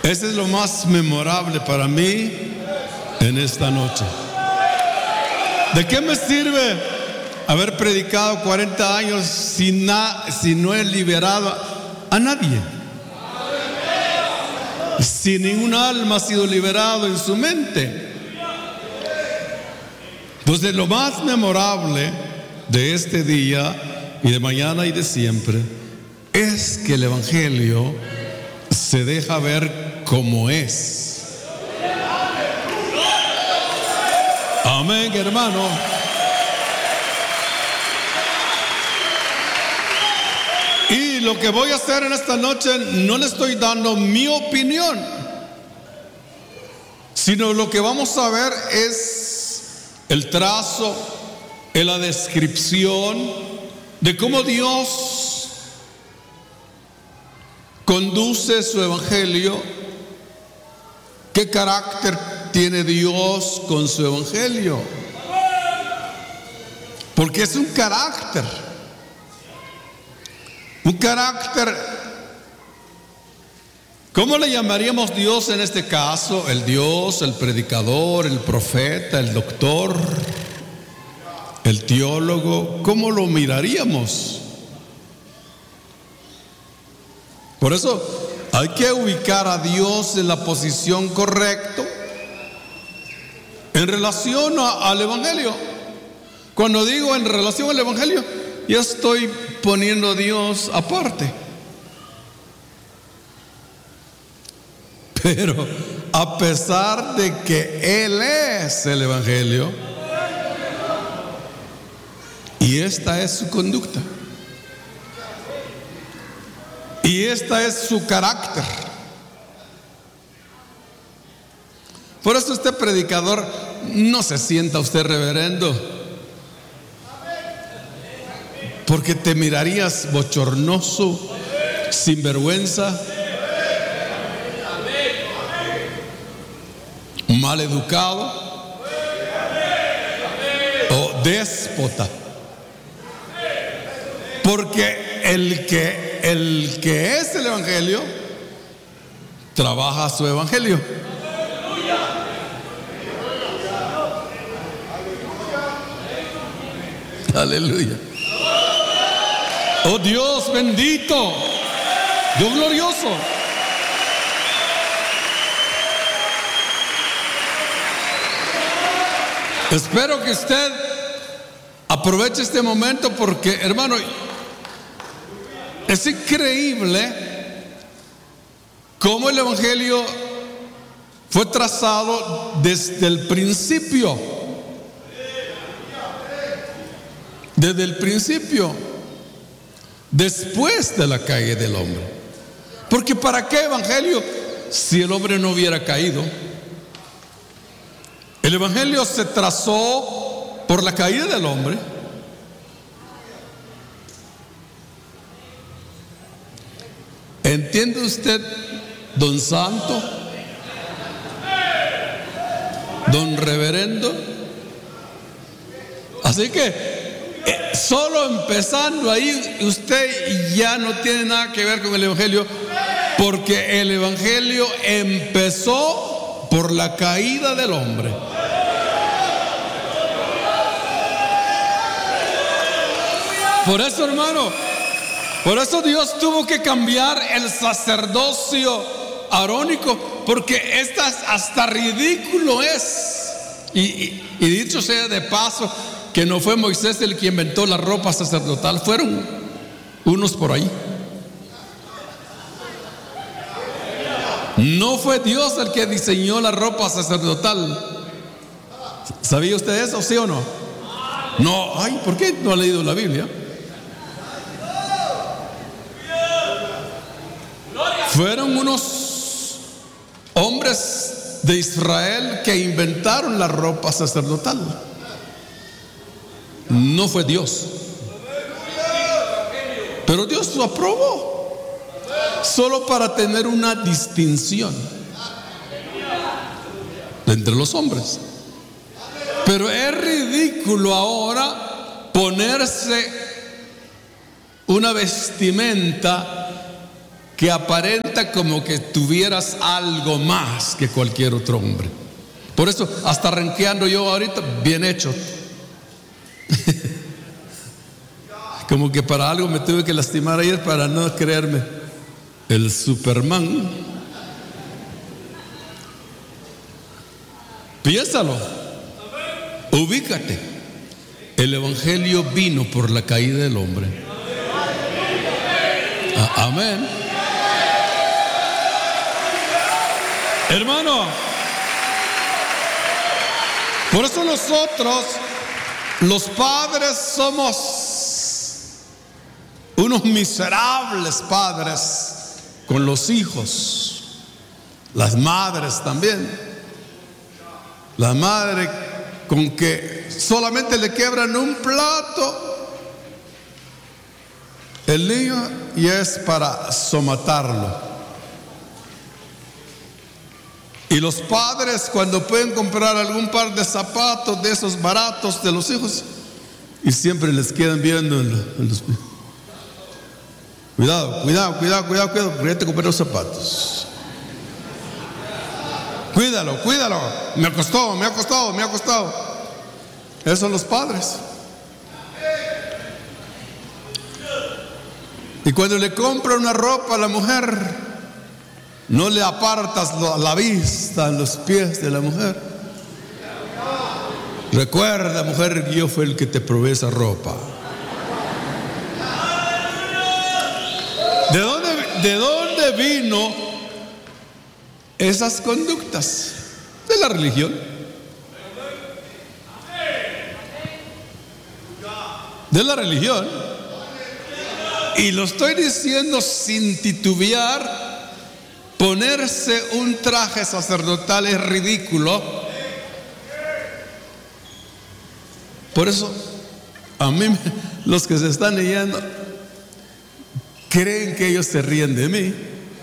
Ese es lo más memorable para mí en esta noche. ¿De qué me sirve haber predicado 40 años si no he liberado a nadie? Si ningún alma ha sido liberado en su mente. Entonces, lo más memorable de este día y de mañana y de siempre es que el Evangelio se deja ver como es. Amén, hermano. Y lo que voy a hacer en esta noche, no le estoy dando mi opinión, sino lo que vamos a ver es el trazo, la descripción de cómo Dios conduce su evangelio, qué carácter tiene Dios con su evangelio, porque es un carácter. ¿Cómo le llamaríamos Dios en este caso? El Dios, el predicador, el profeta, el doctor, el teólogo. ¿Cómo lo miraríamos? Por eso hay que ubicar a Dios en la posición correcta en relación al Evangelio. Cuando digo en relación al Evangelio, ya estoy poniendo a Dios aparte. Pero a pesar de que Él es el Evangelio, y esta es su conducta, y esta es su carácter. Por eso este predicador, no se sienta usted reverendo, porque te mirarías bochornoso, sinvergüenza, mal educado o déspota. Porque el que es el Evangelio trabaja su Evangelio. Aleluya. Oh Dios bendito, Dios glorioso. Espero que usted aproveche este momento porque, hermano, es increíble cómo el Evangelio fue trazado desde el principio. Desde el principio, después de la caída del hombre. Porque ¿para qué Evangelio si el hombre no hubiera caído? El Evangelio se trazó por la caída del hombre. ¿Entiende usted, don Santo? Don Reverendo. Así que solo empezando ahí, usted ya no tiene nada que ver con el Evangelio, porque el Evangelio empezó por la caída del hombre. Por eso, hermano, por eso Dios tuvo que cambiar el sacerdocio arónico, porque hasta ridículo es. Y dicho sea de paso, que no fue Moisés el que inventó la ropa sacerdotal, fueron unos por ahí. No fue Dios el que diseñó la ropa sacerdotal. ¿Sabía usted eso, sí o no? No, ay, ¿por qué no ha leído la Biblia? Fueron unos hombres de Israel que inventaron la ropa sacerdotal. No fue Dios. Pero Dios lo aprobó, solo para tener una distinción entre los hombres. Pero es ridículo ahora ponerse una vestimenta que aparenta como que tuvieras algo más que cualquier otro hombre. Por eso, hasta renqueando yo ahorita, bien hecho. Como que para algo me tuve que lastimar ayer para no creerme el Superman. Piénsalo, ubícate. El evangelio vino por la caída del hombre. Amén. Hermano, por eso nosotros, los padres, somos unos miserables padres con los hijos. Las madres también. La madre con que solamente le quebran un plato, el niño, y es para somatarlo. Y los padres, cuando pueden comprar algún par de zapatos de esos baratos de los hijos, y siempre les quedan viendo en los pies. Cuidado, porque ya te compré los zapatos. Cuídalo. Me ha costado. Esos son los padres. Y cuando le compra una ropa a la mujer, no le apartas la vista en los pies de la mujer. Recuerda, mujer, que yo fui el que te probé esa ropa. ¿De dónde vino esas conductas? De la religión. De la religión. Y lo estoy diciendo sin titubear. Ponerse un traje sacerdotal es ridículo. Por eso, a mí, los que se están leyendo, creen que ellos se ríen de mí.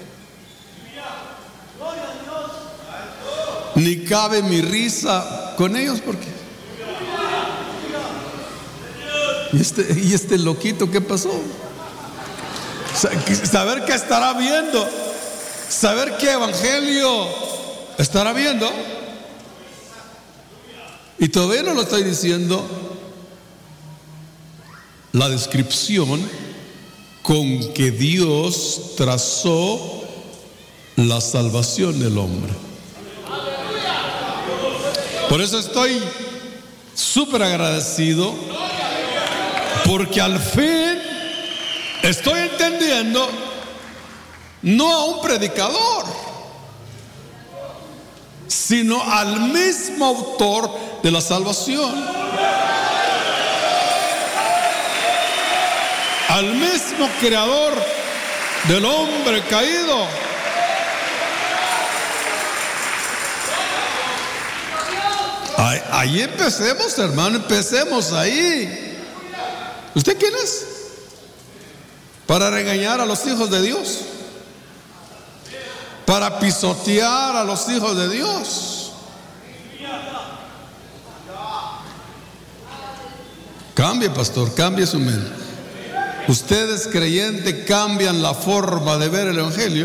Ni cabe mi risa con ellos, porque ¿y este loquito qué pasó? Saber qué estará viendo, saber qué evangelio estará viendo. Y todavía no lo estoy diciendo la descripción con que Dios trazó la salvación del hombre. Por eso estoy súper agradecido, porque al fin estoy entendiendo no a un predicador, sino al mismo autor de la salvación, al mismo creador del hombre caído. Ahí empecemos, hermano, empecemos ahí. ¿Usted quién es? Para regañar a los hijos de Dios, para pisotear a los hijos de Dios. Cambie, pastor, cambie su mente. Ustedes, creyentes, cambian la forma de ver el evangelio.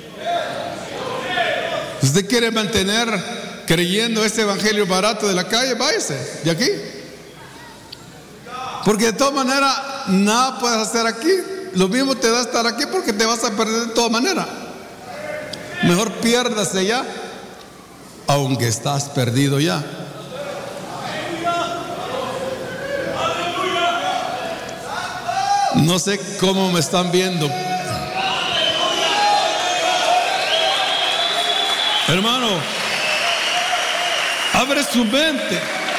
Usted quiere mantener creyendo ese evangelio barato de la calle, váyase de aquí, porque de todas maneras nada puedes hacer aquí. Lo mismo te da estar aquí, porque te vas a perder de todas maneras. Mejor piérdase ya, aunque estás perdido ya. No sé cómo me están viendo, hermano. Abre su mente,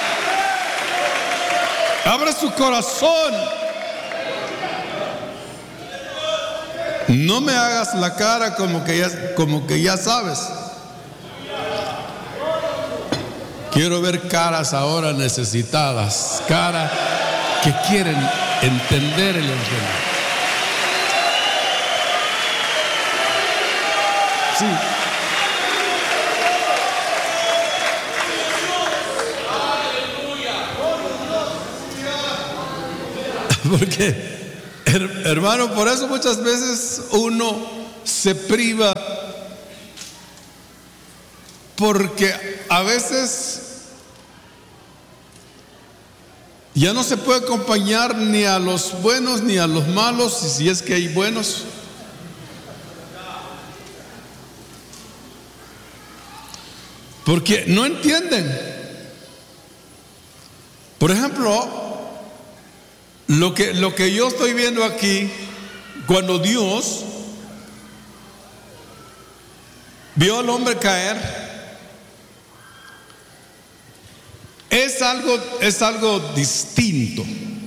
abre su corazón. No me hagas la cara como que ya sabes. Quiero ver caras ahora necesitadas, caras que quieren entender el evangelio. Sí. Porque, hermano, por eso muchas veces uno se priva porque a veces ya no se puede acompañar ni a los buenos ni a los malos, si es que hay buenos. Porque no entienden. Por ejemplo, lo que yo estoy viendo aquí, cuando Dios vio al hombre caer, es algo distinto.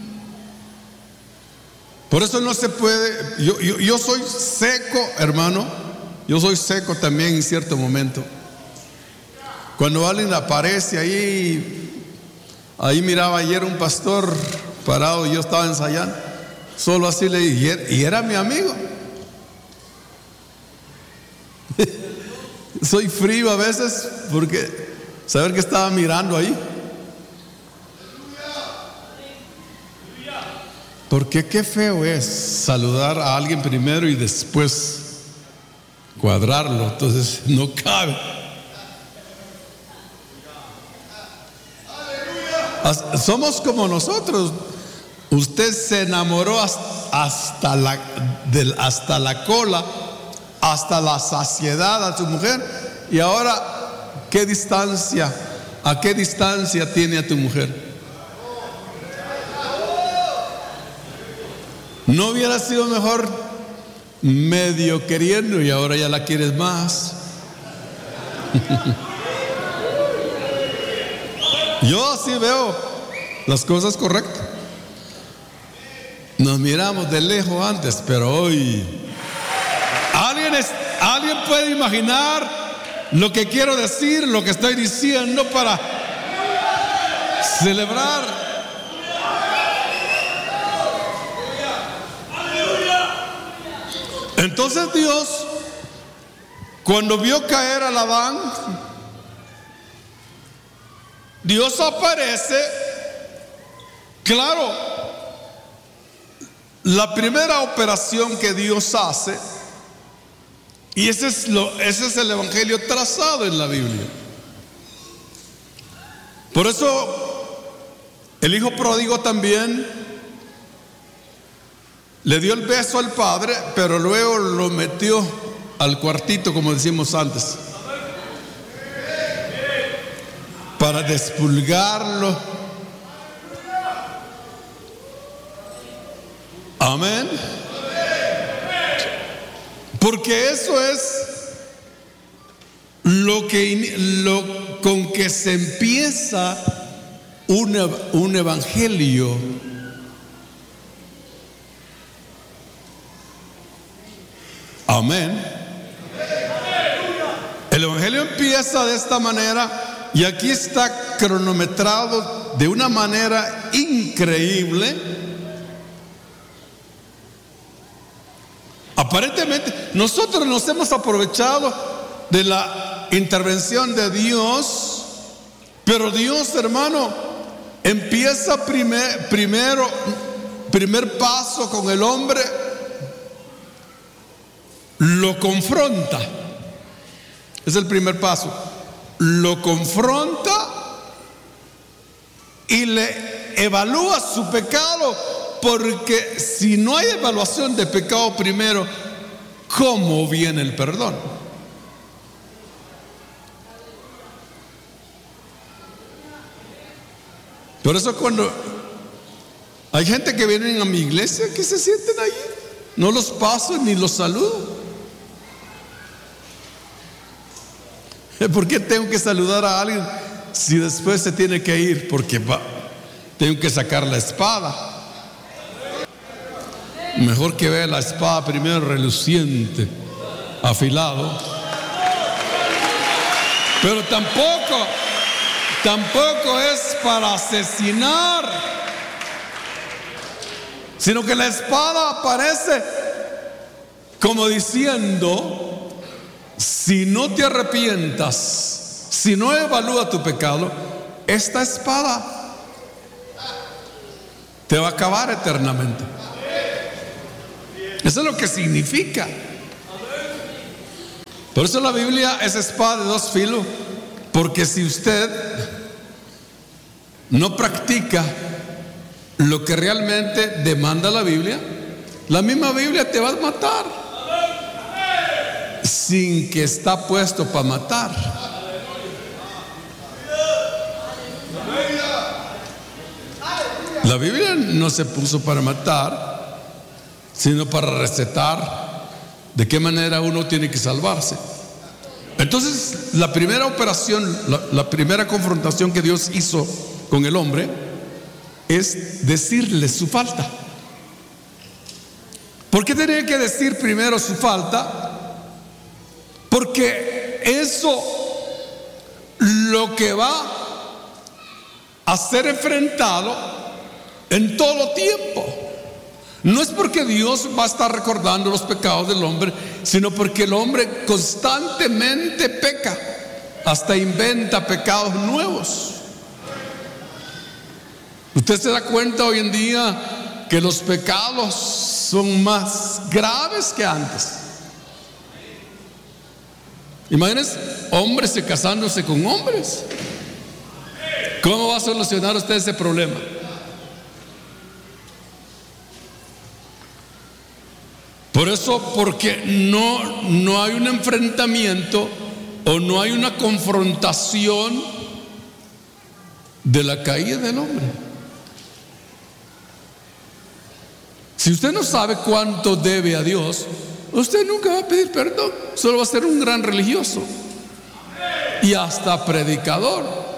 Por eso no se puede. Yo soy seco, hermano. Yo soy seco también en cierto momento. Cuando alguien aparece ahí miraba ayer un pastor parado, yo estaba ensayando, solo así le dije, y era mi amigo. Soy frío a veces porque saber que estaba mirando ahí. Porque qué feo es saludar a alguien primero y después cuadrarlo, entonces no cabe. Somos como nosotros. Usted se enamoró hasta la cola, hasta la saciedad a su mujer, y ahora ¿a qué distancia tiene a tu mujer? ¿No hubiera sido mejor medio queriendo y ahora ya la quieres más? Yo así veo las cosas correctas. Nos miramos de lejos antes, pero hoy ¿alguien puede imaginar lo que quiero decir, lo que estoy diciendo para celebrar? Entonces Dios, cuando vio caer a Labán, Dios aparece. Claro, la primera operación que Dios hace, y ese es el evangelio trazado en la Biblia. Por eso el hijo pródigo también le dio el beso al padre, pero luego lo metió al cuartito, como decimos antes, para despulgarlo. Amén. Porque eso es con que se empieza un evangelio. Amén. El evangelio empieza de esta manera, y aquí está cronometrado de una manera increíble. Aparentemente nosotros nos hemos aprovechado de la intervención de Dios, pero Dios, hermano, empieza primer paso con el hombre, lo confronta. Es el primer paso. Lo confronta y le evalúa su pecado, porque si no hay evaluación de pecado primero, ¿cómo viene el perdón? Por eso cuando hay gente que viene a mi iglesia, que se sienten ahí, no los paso ni los saludo. ¿Por qué tengo que saludar a alguien si después se tiene que ir? Porque tengo que sacar la espada. Mejor que vea la espada primero reluciente, afilado. Pero tampoco es para asesinar, sino que la espada aparece como diciendo: si no te arrepientas, si no evalúas tu pecado, esta espada te va a acabar eternamente. Eso es lo que significa. Por eso la Biblia es espada de dos filos, porque si usted no practica lo que realmente demanda la misma Biblia te va a matar sin que está puesto para matar. La Biblia no se puso para matar, sino para recetar de qué manera uno tiene que salvarse. Entonces, la primera operación, la primera confrontación que Dios hizo con el hombre es decirle su falta. ¿Por qué tenía que decir primero su falta? Porque eso lo que va a ser enfrentado en todo tiempo. No es porque Dios va a estar recordando los pecados del hombre, sino porque el hombre constantemente peca, hasta inventa pecados nuevos. Usted se da cuenta hoy en día que los pecados son más graves que antes. Imagínense, hombres casándose con hombres. ¿Cómo va a solucionar usted ese problema? Por eso, porque no hay un enfrentamiento o no hay una confrontación de la caída del hombre. Si usted no sabe cuánto debe a Dios, usted nunca va a pedir perdón, solo va a ser un gran religioso y hasta predicador.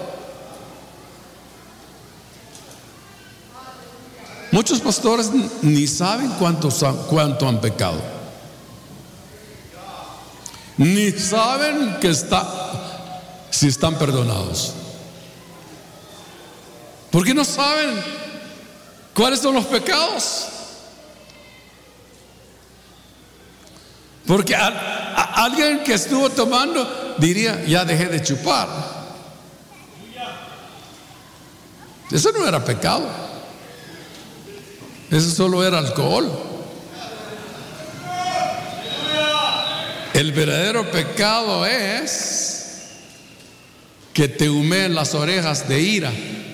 Muchos pastores ni saben cuánto han pecado, ni saben si están perdonados. ¿Por qué no saben cuáles son los pecados? Porque alguien que estuvo tomando diría: ya dejé de chupar. Eso no era pecado. Eso solo era alcohol. El verdadero pecado es que te humeen las orejas de ira,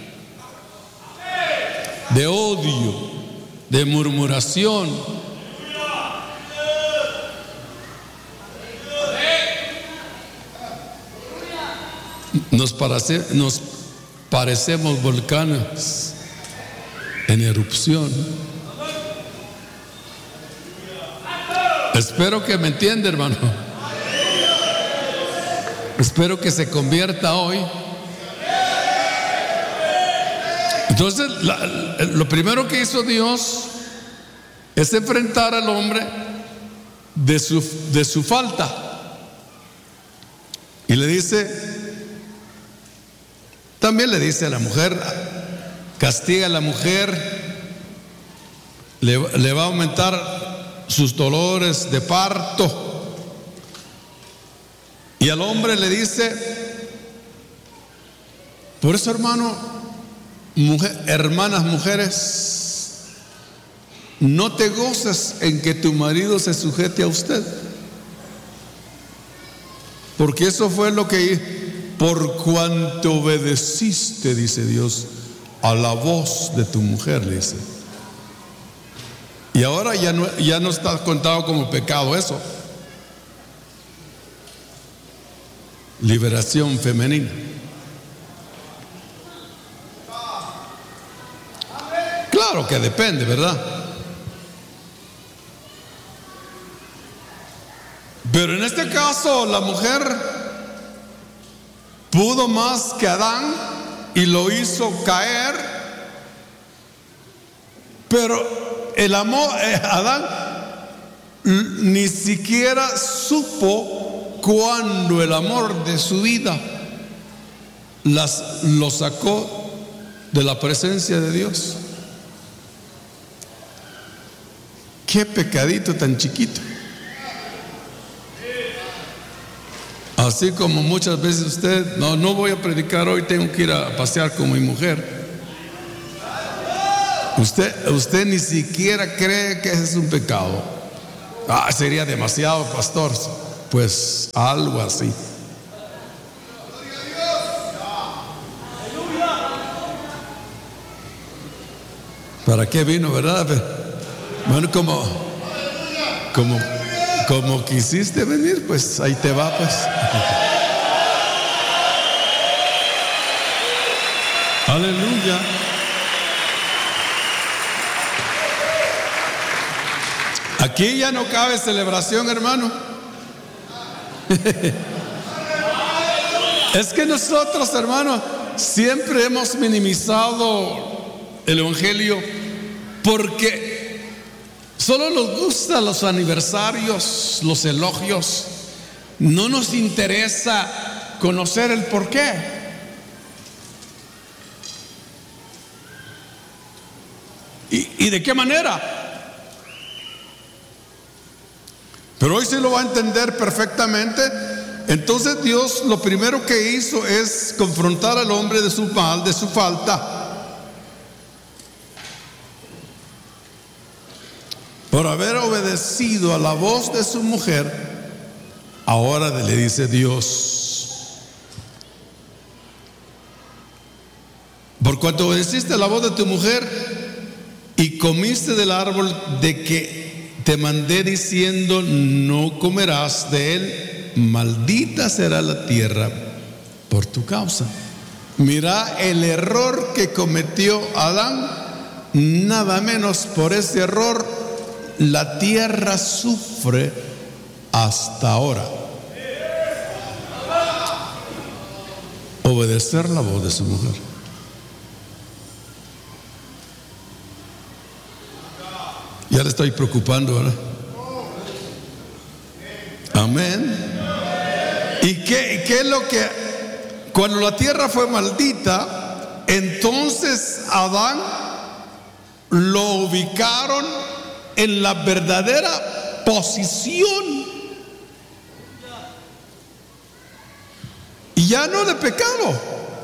de odio, de murmuración. Nos parecemos volcanes en erupción. Espero que me entienda, hermano. Espero que se convierta hoy. Entonces, lo primero que hizo Dios es enfrentar al hombre de su falta. Y le dice, también le dice a la mujer, castiga a la mujer, le va a aumentar sus dolores de parto. Y al hombre le dice, por eso, hermanas mujeres, no te goces en que tu marido se sujete a usted, porque eso fue lo que, por cuanto obedeciste, dice Dios, a la voz de tu mujer, le dice. Y ahora ya no está contado como pecado eso. Liberación femenina. Claro que depende, ¿verdad? Pero en este caso la mujer pudo más que Adán y lo hizo caer. Pero el amor, Adán ni siquiera supo cuando el amor de su vida lo sacó de la presencia de Dios. Qué pecadito tan chiquito. Así como muchas veces usted, no voy a predicar hoy, tengo que ir a pasear con mi mujer. Usted ni siquiera cree que ese es un pecado. Sería demasiado, pastor. Pues algo así. ¿Para qué vino, verdad? Bueno, como quisiste venir, pues ahí te va, pues. Aleluya. Aquí ya no cabe celebración, hermano. Es que nosotros, hermano, siempre hemos minimizado el evangelio porque solo nos gustan los aniversarios, los elogios. No nos interesa conocer el porqué. ¿Y de qué manera? Pero hoy se lo va a entender perfectamente. Entonces Dios lo primero que hizo es confrontar al hombre de su mal, de su falta. Por haber obedecido a la voz de su mujer, ahora le dice Dios: por cuanto obedeciste a la voz de tu mujer y comiste del árbol de que te mandé diciendo, no comerás de él, maldita será la tierra por tu causa. Mira el error que cometió Adán. Nada menos por ese error la tierra sufre hasta ahora. Obedecer la voz de su mujer. Ya le estoy preocupando, ¿verdad? Amén. ¿Y qué es lo que? Cuando la tierra fue maldita, entonces Adán lo ubicaron en la verdadera posición, y ya no de pecado.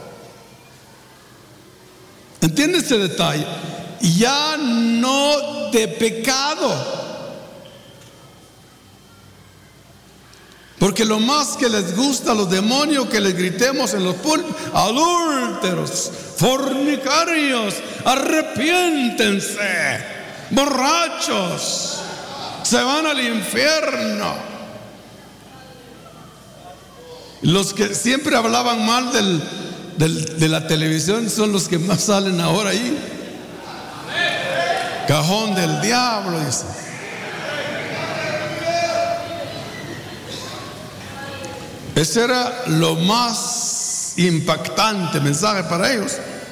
¿Entiende ese detalle? Ya no de pecado. Porque lo más que les gusta a los demonios que les gritemos en los púlpitos: adúlteros, fornicarios, arrepiéntense, borrachos, se van al infierno. Los que siempre hablaban mal de la televisión son los que más salen ahora ahí. Cajón del diablo, dice. Ese era lo más impactante mensaje para ellos.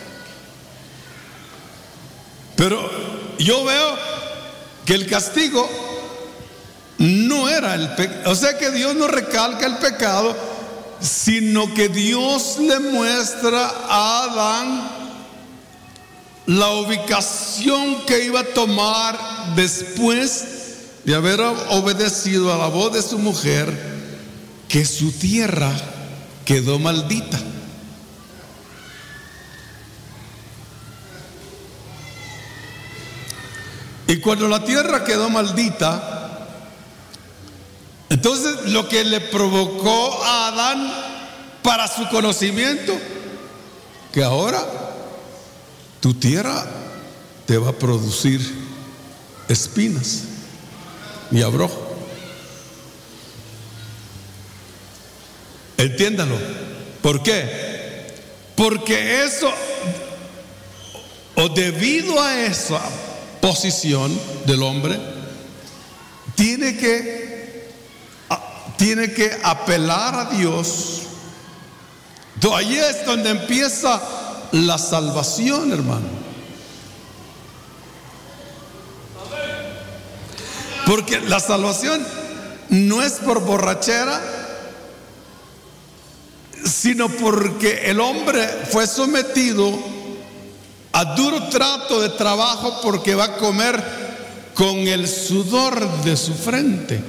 Pero yo veo que el castigo no era el pecado. O sea que Dios no recalca el pecado, sino que Dios le muestra a Adán la ubicación que iba a tomar después de haber obedecido a la voz de su mujer, que su tierra quedó maldita. Y cuando la tierra quedó maldita, entonces lo que le provocó a Adán, para su conocimiento, que ahora tu tierra te va a producir espinas y abrojo. Entiéndalo. ¿Por qué? Porque eso, o debido a esa posición del hombre, tiene que apelar a Dios. Entonces, ahí es donde empieza la salvación, hermano. Porque la salvación no es por borrachera, sino porque el hombre fue sometido a duro trato de trabajo, porque va a comer con el sudor de su frente.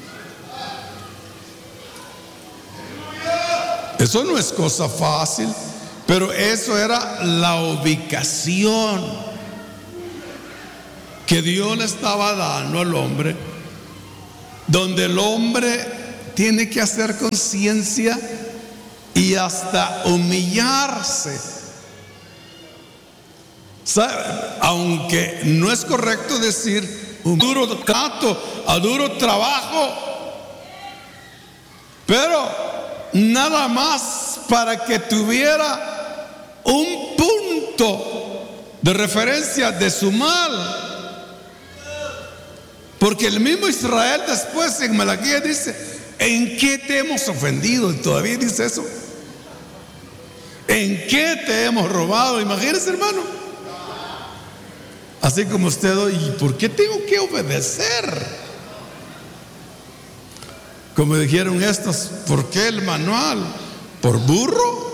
Eso no es cosa fácil, pero eso era la ubicación que Dios le estaba dando al hombre, donde el hombre tiene que hacer conciencia y hasta humillarse. ¿Sabe? Aunque no es correcto decir un duro trato, a duro trabajo, pero nada más para que tuviera un punto de referencia de su mal. Porque el mismo Israel después en Malaquías dice: ¿en qué te hemos ofendido? Y todavía dice eso. ¿En qué te hemos robado? Imagínense, hermano. Así como usted hoy, ¿y por qué tengo que obedecer? Como dijeron estos, ¿por qué el manual? ¿Por burro?